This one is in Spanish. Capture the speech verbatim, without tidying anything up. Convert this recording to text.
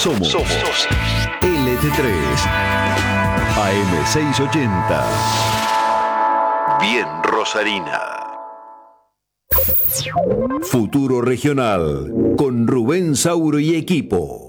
Somos, Somos. L T tres A M seiscientos ochenta. Bien Rosarina. Futuro Regional con Rubén Sauro y equipo.